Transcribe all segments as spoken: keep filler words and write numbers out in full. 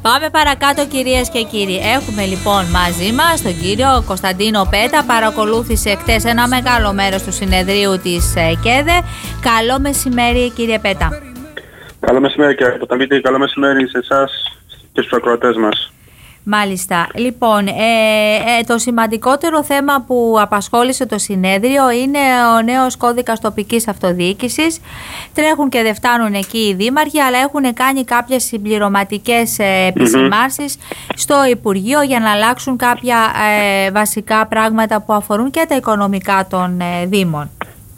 Πάμε παρακάτω, κυρίες και κύριοι. Έχουμε λοιπόν μαζί μας τον κύριο Κωνσταντίνο Πέτα. Παρακολούθησε χτες ένα μεγάλο μέρος του συνεδρίου της ΚΕΔΕ. Καλό μεσημέρι, κύριε Πέτα. Καλό μεσημέρι, κύριε Ποταμίτη. Καλό μεσημέρι σε εσάς και στους ακροατές μας. Μάλιστα. Λοιπόν, ε, ε, το σημαντικότερο θέμα που απασχόλησε το συνέδριο είναι ο νέος κώδικας τοπικής αυτοδιοίκησης. Τρέχουν και δεν φτάνουν εκεί οι δήμαρχοι, αλλά έχουν κάνει κάποιες συμπληρωματικές ε, επισημάνσεις mm-hmm. στο Υπουργείο για να αλλάξουν κάποια ε, βασικά πράγματα που αφορούν και τα οικονομικά των ε, δήμων.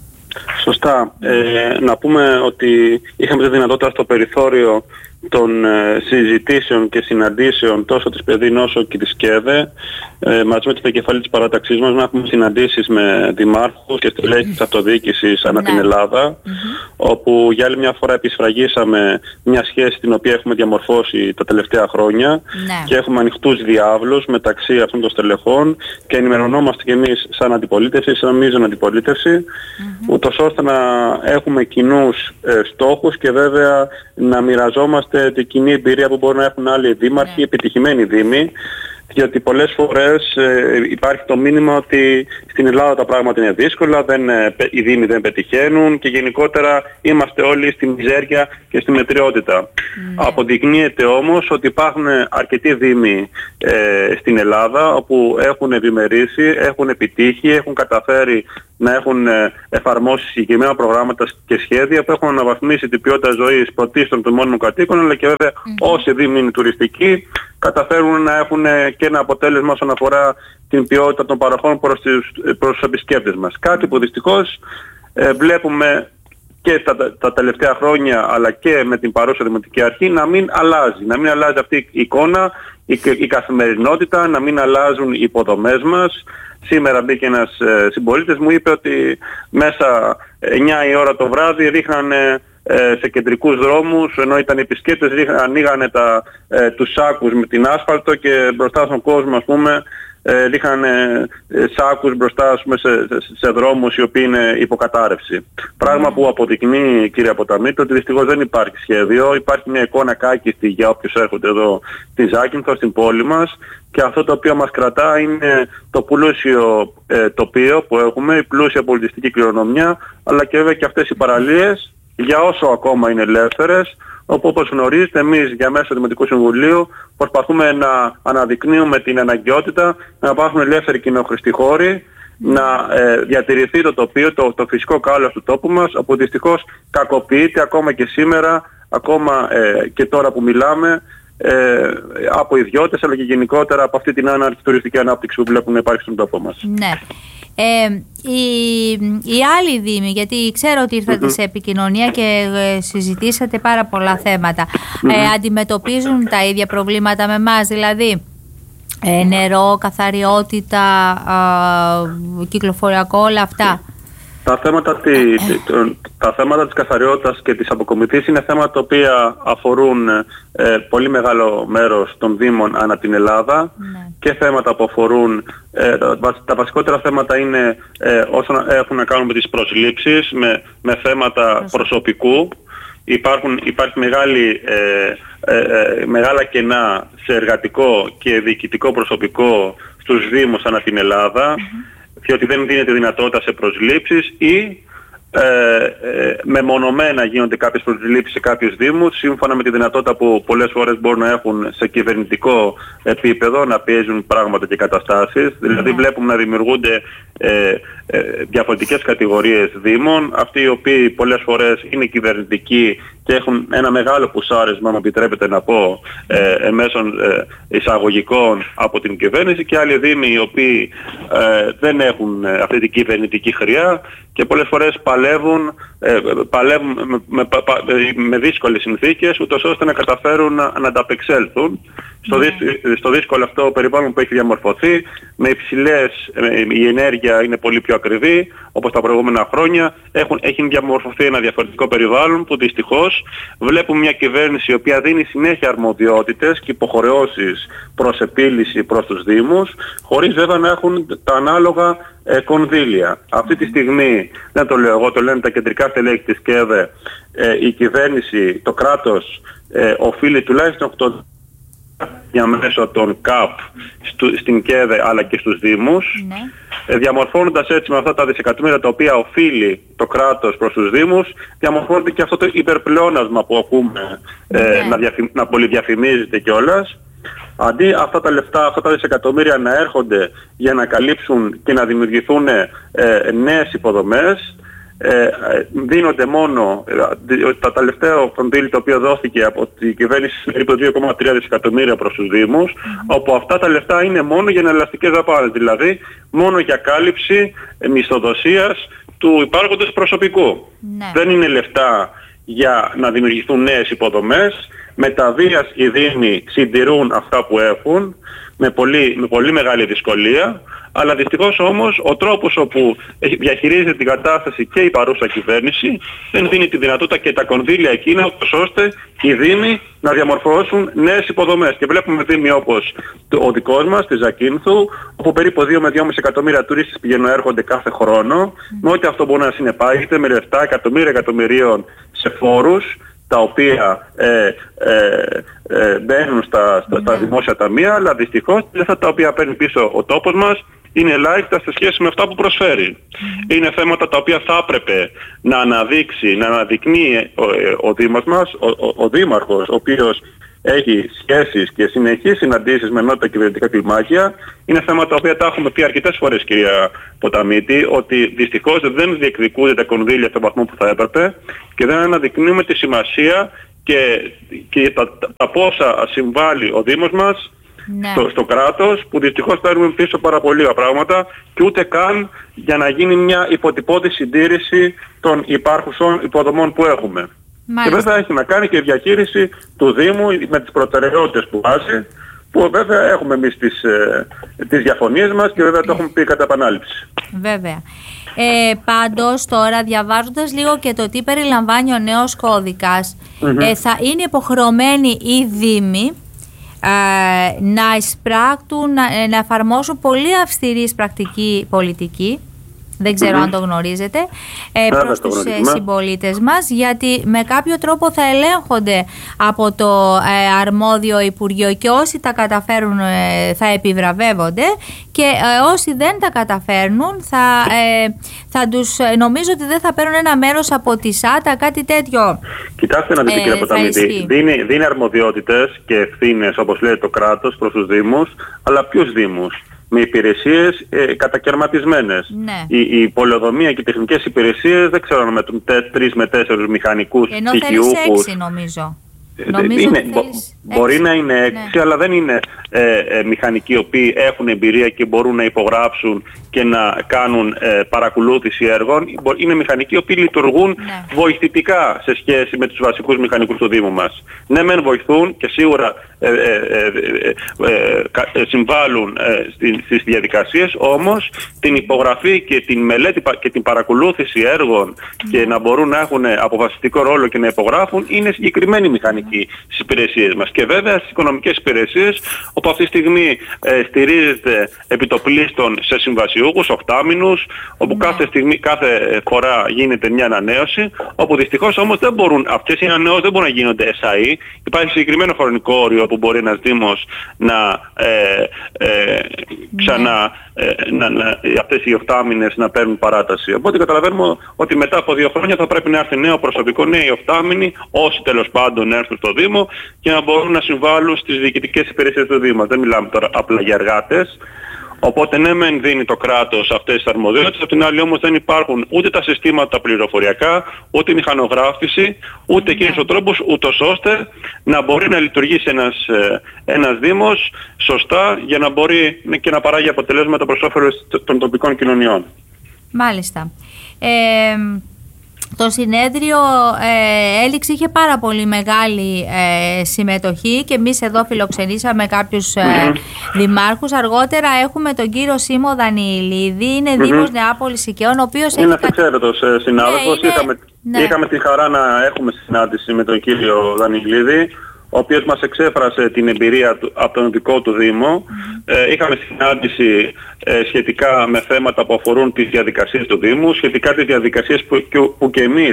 Σωστά. Ε, να πούμε ότι είχαμε τη δυνατότητα στο περιθώριο των ε, συζητήσεων και συναντήσεων τόσο της ΠΕΔΗΝ όσο και της ΚΕΔΕ ε, μαζί με την επικεφαλή της παράταξής μας να έχουμε συναντήσεις με δημάρχους και στελέχη της αυτοδιοίκησης ανά την Ελλάδα mm-hmm. όπου για άλλη μια φορά επισφραγίσαμε μια σχέση την οποία έχουμε διαμορφώσει τα τελευταία χρόνια mm-hmm. και έχουμε ανοιχτούς διάβλους μεταξύ αυτών των στελεχών και ενημερωνόμαστε κι εμείς σαν αντιπολίτευση, σαν μείζον αντιπολίτευση mm-hmm. ούτως ώστε να έχουμε κοινούς ε, στόχους και βέβαια να μοιραζόμαστε την κοινή εμπειρία που μπορούν να έχουν άλλοι δήμαρχοι, yeah. επιτυχημένοι δήμοι, γιατί πολλές φορές ε, υπάρχει το μήνυμα ότι στην Ελλάδα τα πράγματα είναι δύσκολα, δεν, ε, οι δήμοι δεν πετυχαίνουν και γενικότερα είμαστε όλοι στη μιζέρια και στη μετριότητα. Mm. Αποδεικνύεται όμως ότι υπάρχουν αρκετοί δήμοι ε, στην Ελλάδα όπου έχουν ευημερήσει, έχουν επιτύχει, έχουν καταφέρει να έχουν ε, εφαρμόσει συγκεκριμένα προγράμματα και σχέδια που έχουν αναβαθμίσει την ποιότητα ζωής πρωτίστων των μόνιμων κατοίκων, αλλά και βέβαια mm-hmm. όσοι δήμοι είναι τουριστικοί καταφέρουν να έχουν και ένα αποτέλεσμα όσον αφορά την ποιότητα των παροχών προς τους, προς τους επισκέπτες μας. Κάτι που δυστυχώς ε, βλέπουμε και τα, τα τελευταία χρόνια αλλά και με την παρούσα Δημοτική Αρχή να μην αλλάζει. Να μην αλλάζει αυτή η εικόνα, η, η καθημερινότητα, να μην αλλάζουν οι υποδομές μας. Σήμερα μπήκε ένας ε, συμπολίτης μου, είπε ότι μέσα εννιά η ώρα το βράδυ ρίχνανε ε, σε κεντρικούς δρόμους, ενώ ήταν επισκέπτες, ρίχνανε, ανοίγανε τα, ε, τους σάκους με την άσφαλτο και μπροστά στον κόσμο, ας πούμε, ε, ρίχνανε ε, σάκους μπροστά, ας πούμε, σε, σε, σε δρόμους οι οποίοι είναι υποκατάρρευση. Πράγμα που αποδεικνύει, κύριε Ποταμίτη, ότι δυστυχώς δεν υπάρχει σχέδιο. Υπάρχει μια εικόνα κάκιστη για όποιους έρχονται εδώ στη Ζάκυνθο, στην πόλη μας. Και αυτό το οποίο μας κρατά είναι το πλούσιο ε, τοπίο που έχουμε, η πλούσια πολιτιστική κληρονομιά, αλλά και βέβαια και αυτές οι παραλίες, για όσο ακόμα είναι ελεύθερες, όπου όπως γνωρίζετε εμείς για μέσω του Δημοτικού Συμβουλίου προσπαθούμε να αναδεικνύουμε την αναγκαιότητα να υπάρχουν ελεύθεροι κοινοχρηστοί χώροι, να ε, διατηρηθεί το τοπίο, το, το φυσικό κάλος του τόπου μας, όπου δυστυχώς κακοποιείται ακόμα και σήμερα, ακόμα ε, και τώρα που μιλάμε, Ε, από ιδιώτες αλλά και γενικότερα από αυτή την άναρχη τουριστική ανάπτυξη που βλέπουν να υπάρχει στον τόπο μας. Ναι. Ε, οι, οι άλλοι δήμοι, γιατί ξέρω ότι ήρθατε mm-hmm. σε επικοινωνία και ε, συζητήσατε πάρα πολλά θέματα, mm-hmm. ε, αντιμετωπίζουν τα ίδια προβλήματα με εμάς, δηλαδή ε, νερό, καθαριότητα, ε, κυκλοφοριακό, όλα αυτά? Τα θέματα, τη, τα θέματα της καθαριότητας και της αποκομιτής είναι θέματα τα οποία αφορούν ε, πολύ μεγάλο μέρος των δήμων ανά την Ελλάδα ναι. και θέματα που αφορούν, ε, τα, τα βασικότερα θέματα είναι ε, όσον έχουν να κάνουν με τις προσλήψεις, με, με θέματα Προσωπ... προσωπικού. Υπάρχουν, υπάρχει μεγάλη, ε, ε, ε, μεγάλα κενά σε εργατικό και διοικητικό προσωπικό στους δήμους ανά την Ελλάδα. Mm-hmm. διότι δεν δίνεται δυνατότητα σε προσλήψεις ή ε, ε, μεμονωμένα γίνονται κάποιες προσλήψεις σε κάποιους δήμους σύμφωνα με τη δυνατότητα που πολλές φορές μπορούν να έχουν σε κυβερνητικό επίπεδο να πιέζουν πράγματα και καταστάσεις. Δηλαδή βλέπουμε να δημιουργούνται ε, ε, διαφορετικές κατηγορίες δήμων, αυτοί οι οποίοι πολλές φορές είναι κυβερνητικοί και έχουν ένα μεγάλο πουσάρισμα, αν επιτρέπετε να πω, ε, εμέσων ε, εισαγωγικών από την κυβέρνηση, και άλλοι δήμοι οι οποίοι ε, δεν έχουν ε, αυτή την κυβερνητική χρειά και πολλές φορές παλεύουν, ε, παλεύουν με, με, με δύσκολες συνθήκες, ούτως ώστε να καταφέρουν να, να ανταπεξέλθουν στο, δυσ, στο δύσκολο αυτό περιβάλλον που έχει διαμορφωθεί, με υψηλές, ε, η ενέργεια είναι πολύ πιο ακριβή, όπως τα προηγούμενα χρόνια, έχουν, έχει διαμορφωθεί ένα διαφορετικό περιβάλλον που δυστυχώς βλέπουμε μια κυβέρνηση η οποία δίνει συνέχεια αρμοδιότητες και υποχρεώσεις προς επίλυση προς τους Δήμους, χωρίς βέβαια να έχουν τα ανάλογα ε, κονδύλια. Αυτή τη στιγμή, δεν το λέω εγώ, το λένε τα κεντρικά στελέχη της ΚΕΔΕ, ε, η κυβέρνηση, το κράτος ε, οφείλει τουλάχιστον οκτώ διαμέσου των ΚΑΠ στην ΚΕΔΕ αλλά και στους Δήμους, ναι. διαμορφώνοντας έτσι με αυτά τα δισεκατομμύρια τα οποία οφείλει το κράτος προς τους Δήμους, διαμορφώνεται και αυτό το υπερπλεόνασμα που ακούμε ναι. ε, να, διαφη, να πολυδιαφημίζεται κιόλας. Αντί αυτά τα λεφτά, αυτά τα δισεκατομμύρια να έρχονται για να καλύψουν και να δημιουργηθούν ε, νέες υποδομές, ε, δίνονται μόνο ε, τα τελευταία κονδύλια το οποίο δόθηκε από την κυβέρνηση περίπου δύο κόμμα τρία δισεκατομμύρια προς τους Δήμους, mm-hmm. όπου αυτά τα λεφτά είναι μόνο για εναλλακτικές δαπάνες, δηλαδή μόνο για κάλυψη ε, μισθοδοσίας του υπάρχοντος προσωπικού. Mm-hmm. Δεν είναι λεφτά για να δημιουργηθούν νέες υποδομές. Με τα βίας οι Δήμοι συντηρούν αυτά που έχουν με πολύ, με πολύ μεγάλη δυσκολία, αλλά δυστυχώς όμως ο τρόπος όπου διαχειρίζεται την κατάσταση και η παρούσα κυβέρνηση δεν δίνει τη δυνατότητα και τα κονδύλια εκείνα ώστε οι Δήμοι να διαμορφώσουν νέες υποδομές. Και βλέπουμε Δήμοι όπως ο δικός μας, τη Ζακίνθου, όπου περίπου δύο με δυόμισι εκατομμύρια τουρίστες πηγαίνουν έρχονται κάθε χρόνο, με ό,τι αυτό μπορεί να συνεπάγεται με λεφτά εκατομμύρια εκατομμυρίων σε φόρους, τα οποία ε, ε, ε, μπαίνουν στα, στα, στα δημόσια ταμεία, αλλά δυστυχώς αυτά τα οποία παίρνει πίσω ο τόπος μας είναι ελάχιστα σε σχέση με αυτά που προσφέρει. Mm. Είναι θέματα τα οποία θα έπρεπε να αναδείξει, να αναδεικνύει ο, ο Δήμος μας, ο, ο, ο Δήμαρχος, ο οποίος έχει σχέσεις και συνεχείς συναντήσεις με ενότητα κυβερνητικά κλιμάκια. Είναι θέματα τα οποία τα έχουμε πει αρκετές φορές, κυρία Ποταμίτη, ότι δυστυχώς δεν διεκδικούνται τα κονδύλια στον βαθμό που θα έπρεπε και δεν αναδεικνύουμε τη σημασία και, και τα, τα, τα πόσα συμβάλλει ο Δήμος μας ναι. στο, στο κράτος, που δυστυχώς παίρνουμε πίσω πάρα πολύ λίγα πράγματα και ούτε καν για να γίνει μια υποτυπώδη συντήρηση των υπάρχουσων υποδομών που έχουμε. Μάλιστα. Και βέβαια έχει να κάνει και η διαχείριση του Δήμου με τις προτεραιότητες που βάζει, που βέβαια έχουμε εμείς τις, ε, τις διαφωνίες μας και βέβαια το έχουμε πει κατά επανάληψη. Βέβαια. Ε, πάντως τώρα διαβάζοντας λίγο και το τι περιλαμβάνει ο νέος κώδικας, mm-hmm. ε, θα είναι υποχρεωμένοι οι Δήμοι ε, να εισπράκτουν, να, να εφαρμόσουν πολύ αυστηρή πρακτική πολιτική. Δεν ξέρω mm-hmm. αν το γνωρίζετε, ε, προς τους ε, συμπολίτες μας, γιατί με κάποιο τρόπο θα ελέγχονται από το ε, αρμόδιο Υπουργείο και όσοι τα καταφέρουν ε, θα επιβραβεύονται και ε, όσοι δεν τα καταφέρνουν θα, ε, θα τους, ε, νομίζω ότι δεν θα παίρνουν ένα μέρος από τη ΣΑΤΑ, κάτι τέτοιο. Κοιτάξτε να δείτε, ε, κύριε Ποταμίτη, δίνει, δίνει αρμοδιότητες και ευθύνες, όπως λέει το κράτος, προς τους Δήμους, αλλά ποιους Δήμους? Με υπηρεσίες ε, κατακαιρματισμένες. Ναι. Η, η πολεοδομία και οι τεχνικές υπηρεσίες δεν ξέρω να μετρούν τρεις με τέσσερις μηχανικούς στοιχειούχους. Ενώ θέλεις έξι νομίζω. Νομίζω είναι, μπο, μπορεί να είναι έξι, ναι. αλλά δεν είναι ε, ε, μηχανικοί οι οποίοι έχουν εμπειρία και μπορούν να υπογράψουν και να κάνουν ε, παρακολούθηση έργων. Είναι μηχανικοί οι οποίοι λειτουργούν ναι. βοηθητικά σε σχέση με τους βασικούς μηχανικούς του Δήμου μας. Ναι, μεν βοηθούν και σίγουρα ε, ε, ε, ε, ε, συμβάλλουν ε, στις, στις διαδικασίες, όμως την υπογραφή και την μελέτη και την παρακολούθηση έργων mm. και να μπορούν να έχουν αποφασιστικό ρόλο και να υπογράφουν είναι συγκεκριμένοι μηχανικοί στις υπηρεσίες μας. Και βέβαια στις οικονομικές υπηρεσίες, όπου αυτή τη στιγμή ε, στηρίζεται επιτοπλίστων σε συμβασιούχους, οχτάμηνους, όπου mm. κάθε, στιγμή, κάθε φορά γίνεται μια ανανέωση, όπου δυστυχώς όμως δεν μπορούν, αυτές οι ανανεώσεις δεν μπορούν να γίνονται ες άι ι. Υπάρχει συγκεκριμένο χρονικό όριο που μπορεί ένας Δήμος να ε, ε, ξανά ε, να, να, αυτές οι οχτάμηνες να παίρνουν παράταση. Οπότε καταλαβαίνουμε ότι μετά από δύο χρόνια θα πρέπει να έρθει νέο προσωπικό, νέοι οχτάμηνοι, όσοι τέλος πάντων έρθουν στο Δήμο και να μπορούν να συμβάλλουν στις διοικητικές υπηρεσίες του Δήμου. Δεν μιλάμε τώρα απλά για εργάτες. Οπότε ναι μεν δίνει το κράτος αυτές τις αρμοδιότητες, απ' την άλλη όμως δεν υπάρχουν ούτε τα συστήματα πληροφοριακά, ούτε η μηχανογράφηση, ούτε εκείνος ο τρόπος ούτως ώστε να μπορεί να λειτουργήσει ένας, ένας Δήμος σωστά για να μπορεί και να παράγει αποτελέσματα προς όφελος των τοπικών κοινωνιών. Μάλιστα. Ε, Το συνέδριο ε, έληξε, είχε πάρα πολύ μεγάλη ε, συμμετοχή και εμείς εδώ φιλοξενήσαμε κάποιους ε, mm-hmm. δημάρχους. Αργότερα έχουμε τον κύριο Σίμω Δανιηλίδη, είναι mm-hmm. Δήμος Νεάπολης Οικειών, ο οποίος είναι αυθαίρετος ε, συνάδελφος. Ναι, είχαμε, ναι. είχαμε τη χαρά να έχουμε συνάντηση με τον κύριο Δανιηλίδη, ο οποίος μας εξέφρασε την εμπειρία του, από τον δικό του Δήμο. Mm-hmm. Ε, είχαμε συνάντηση ε, σχετικά με θέματα που αφορούν τις διαδικασίες του Δήμου, σχετικά τις διαδικασίες που, που, που και εμείς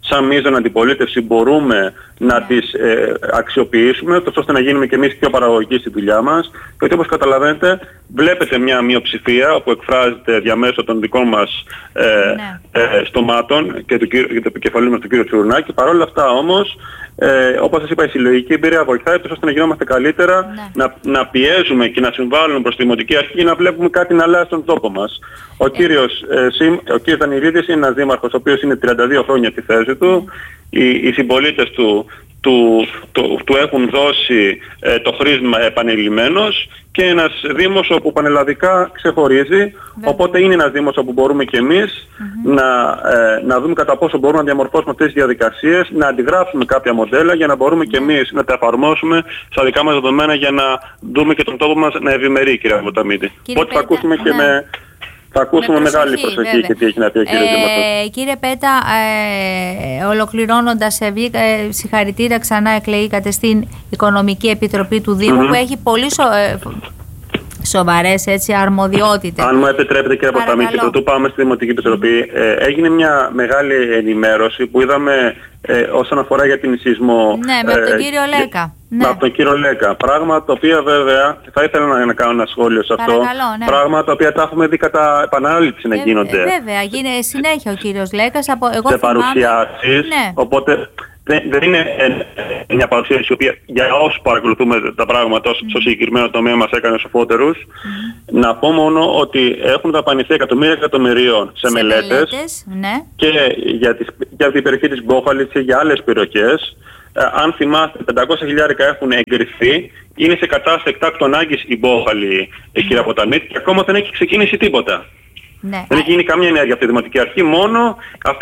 σαν μείζον αντιπολίτευση μπορούμε να ναι. τις ε, αξιοποιήσουμε, ώστε να γίνουμε και εμείς πιο παραγωγικοί στη δουλειά μας. Γιατί όπως καταλαβαίνετε, βλέπετε μια μειοψηφία που εκφράζεται διαμέσου των δικών μας ε, ναι. ε, στομάτων και του, και του επικεφαλής μας του κ. Τσουρνάκη. Παρ' όλα αυτά όμως, ε, όπως σας είπα, η συλλογική εμπειρία βοηθάει ώστε να γινόμαστε καλύτερα, ναι. να, να πιέζουμε και να συμβάλλουμε προς τη Δημοτική Αρχή και να βλέπουμε κάτι να αλλάζει στον τόπο μας. Ο κύριος, ε, Σιμ, ο κύριος Δανειλίδης είναι ένας δήμαρχος ο οποίος είναι τριάντα δύο χρόνια στη θέση του. Οι, οι συμπολίτες του, του, του, του έχουν δώσει ε, το χρήσμα επανειλημμένος και ένας δήμος όπου πανελλαδικά ξεχωρίζει. Βέβαια. Οπότε είναι ένας δήμος όπου μπορούμε και εμείς mm-hmm. να, ε, να δούμε κατά πόσο μπορούμε να διαμορφώσουμε αυτές τις διαδικασίες, να αντιγράψουμε κάποια μοντέλα για να μπορούμε και εμείς να τα εφαρμόσουμε στα δικά μας δεδομένα για να δούμε και τον τόπο μας να ευημερεί, κύριε Βοταμίτη. Οπότε θα ακούσουμε και ναι. με... Θα ακούσουμε με προσοχή, μεγάλη προσοχή βέβαια. Και τι έχει να πει ο κύριος Δήμαρχος. Ε, κύριε Πέτα, ε, ολοκληρώνοντας, ε, ε, συγχαρητήρια, ξανά εκλεγήκατε στην Οικονομική Επιτροπή του Δήμου mm-hmm. που έχει πολύ σο, ε, σοβαρές έτσι, αρμοδιότητες. Αν μου επιτρέπετε, κύριε Ποταμίτη, πρωτού πάμε στη Δημοτική Επιτροπή, ε, έγινε μια μεγάλη ενημέρωση που είδαμε ε, όσον αφορά για την σεισμό. Ναι, με ε, τον κύριο Λέκα. Ναι. Από τον κύριο Λέκα. Πράγμα τα οποία βέβαια, θα ήθελα να, να κάνω ένα σχόλιο σε αυτό, ναι. Πράγματα τα οποία τα έχουμε δει κατά επανάληψη να γίνονται. Ε, βέβαια, γίνεται συνέχεια ο κύριος Λέκας. Από, εγώ σε θυμάμαι... παρουσιάσεις, ναι. Οπότε δεν, δεν είναι μια παρουσίαση η οποία για όσους παρακολουθούμε τα πράγματα mm. στο συγκεκριμένο τομέα μας έκανε σοφότερους. Mm. Να πω μόνο ότι έχουν δαπανηθεί εκατομμύρια εκατομμυρίων σε, σε μελέτες, μελέτες ναι. Και για, τις, για την περιοχή της Μπόχαλης και για άλλες περιοχές. Ε, αν θυμάστε, πεντακόσια χιλιάρικα έχουν εγκριθεί, είναι σε κατάσταση εκτάκτου ανάγκης η Μπόχαλη, mm. κύριε Ποταμίτη, και ακόμα δεν έχει ξεκινήσει τίποτα. Ναι. Δεν έχει γίνει καμία ενέργεια από τη Δημοτική Αρχή, μόνο αυτές